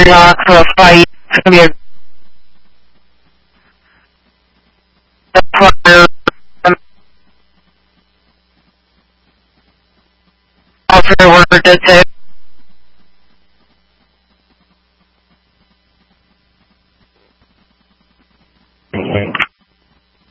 not for a fight. It's going to be afterward to say.